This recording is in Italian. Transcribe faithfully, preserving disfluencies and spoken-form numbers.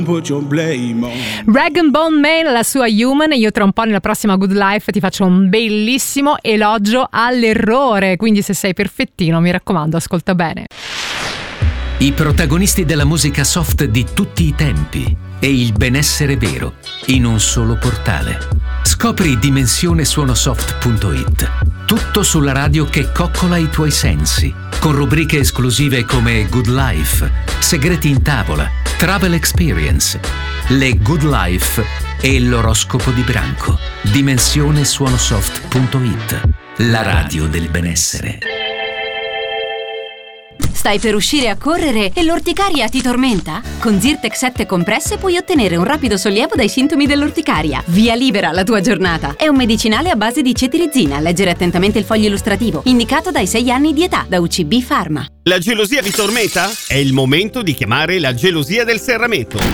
Rag and Bone Man, la sua Human. Io tra un po' nella prossima Good Life ti faccio un bellissimo elogio all'errore, quindi se sei perfettino mi raccomando ascolta bene. I protagonisti della musica soft di tutti i tempi e il benessere vero in un solo portale. Scopri dimensione suonosoft punto it. Tutto sulla radio che coccola i tuoi sensi, con rubriche esclusive come Good Life, Segreti in tavola, Travel Experience, le Good Life e l'oroscopo di branco. dimensione suonosoft punto it. La radio del benessere. Stai per uscire a correre e l'orticaria ti tormenta? Con Zyrtec sette compresse puoi ottenere un rapido sollievo dai sintomi dell'orticaria. Via libera alla tua giornata. È un medicinale a base di cetirizina. Leggere attentamente il foglio illustrativo. Indicato dai sei anni di età da U C B Pharma. La gelosia vi tormenta? È il momento di chiamare la gelosia del serramento.